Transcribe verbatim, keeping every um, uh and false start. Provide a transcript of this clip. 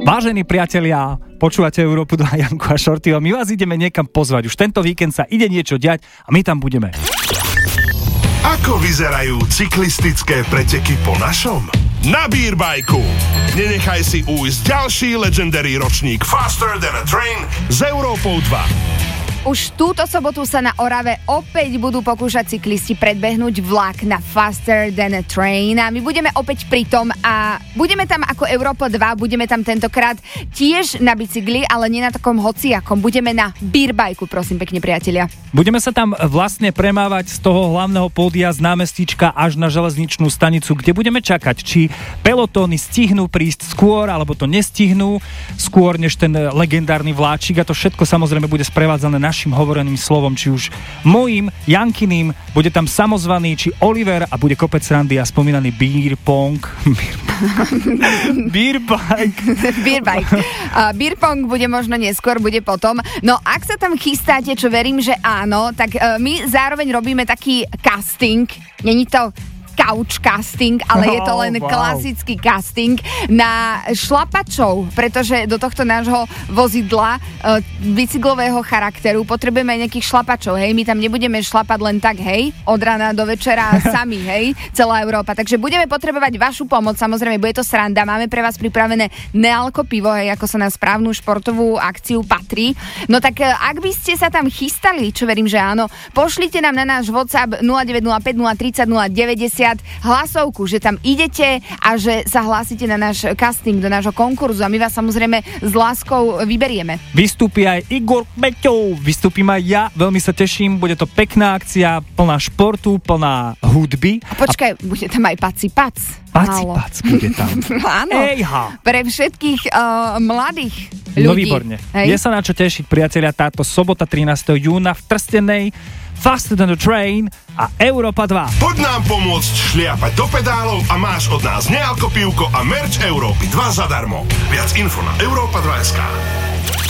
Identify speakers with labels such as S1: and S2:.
S1: Vážení priatelia, počúvate Európu dva, Janku a Šortyho. My vás ideme niekam pozvať. Už tento víkend sa ide niečo diať a my tam budeme.
S2: Ako vyzerajú cyklistické preteky po našom? Na Beerbajku. Nenechaj si újsť ďalší legendary ročník Faster than a Train s Európou dva.
S3: Už túto sobotu sa na Orave opäť budú pokúšať cyklisti predbehnúť vlak na Faster than a Train a my budeme opäť pri tom a budeme tam ako Európa dva, budeme tam tentokrát tiež na bicykli, ale nie na takom hociakom, budeme na Beerbajku, prosím pekne priatelia.
S1: Budeme sa tam vlastne premávať z toho hlavného pódia z námestíčka až na železničnú stanicu, kde budeme čakať, či pelotóny stihnú prísť skôr, alebo to nestihnú skôr než ten legendárny vláčik a to všetko samozrejme bude sprevádzané na našim hovoreným slovom, či už mojím, Jankiným, bude tam samozvaný, či Oliver a bude kopec randy a spomínaný beer pong. Beer bike.
S3: Beer bike. Uh, beer pong bude možno neskôr, bude potom. No ak sa tam chystáte, čo verím, že áno, tak uh, my zároveň robíme taký casting. Není to couch casting, ale oh, je to len wow. klasický casting na šlapačov, pretože do tohto nášho vozidla e, bicyklového charakteru potrebujeme aj nejakých šlapačov, hej, my tam nebudeme šlapať len tak, hej, od rána do večera sami, hej, celá Európa, takže budeme potrebovať vašu pomoc, samozrejme, bude to sranda, máme pre vás pripravené nealko pivo, hej, ako sa na správnu športovú akciu patrí, no tak ak by ste sa tam chystali, čo verím, že áno, pošlite nám na náš WhatsApp nula deväť nula päť nula tri nula nula deväťdesiat hlasovku, že tam idete a že sa hlásite na náš casting, do nášho konkurzu a my vás samozrejme s láskou vyberieme.
S1: Vystúpi aj Igor Peťov, vystúpim aj ja, veľmi sa teším, bude to pekná akcia, plná športu, plná hudby.
S3: A počkaj, a... bude tam aj Paci Pac.
S1: Paci Pac bude tam.
S3: Áno,
S1: Ejha.
S3: Pre všetkých uh, mladých ľudí.
S1: No výborne. Hej. Je sa na čo tešiť, priatelia, táto sobota trinásteho júna v Trstenej, Faster than a Train a Európa dva.
S2: Poď nám pomôcť šliapať do pedálov a máš od nás nealko pivko a merch Európy dva zadarmo. Viac info na Európa dva bodka es ká.